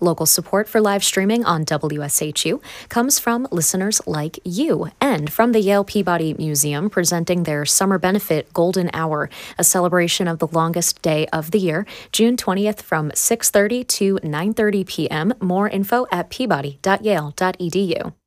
Local support for live streaming on WSHU comes from listeners like you and from the Yale Peabody Museum presenting their Summer Benefit Golden Hour, a celebration of the longest day of the year, June 20th from 6:30 to 9:30 p.m. More info at peabody.yale.edu.